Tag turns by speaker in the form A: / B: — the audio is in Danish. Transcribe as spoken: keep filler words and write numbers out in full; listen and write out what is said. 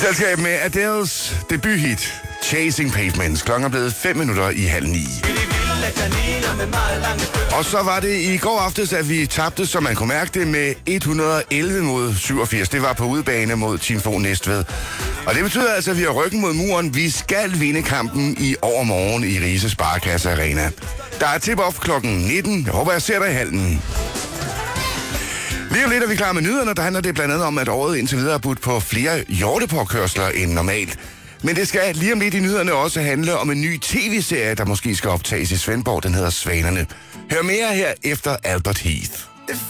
A: selskab med Adele's debuthit, Chasing Pavements. Klokken er blevet fem minutter i halv ni. Og så var det i går aftes, at vi tabte, som man kunne mærke det, med et hundrede og elleve mod syvogfirs. Det var på udebane mod Team Fon Næstved. Og det betyder altså, at vi har ryggen mod muren. Vi skal vinde kampen i overmorgen i Rise Sparekasse Arena. Der er tip-off klokken nitten. Jeg håber, jeg ser dig i hallen. Lige om lidt er vi klar med nyhederne. Der handler det blandt andet om, at året indtil videre er budt på flere hjortepåkørsler end normalt. Men det skal lige om lidt i nyhederne også handle om en ny tv-serie, der måske skal optages i Svendborg. Den hedder Svanerne. Hør mere her efter Albert Heath.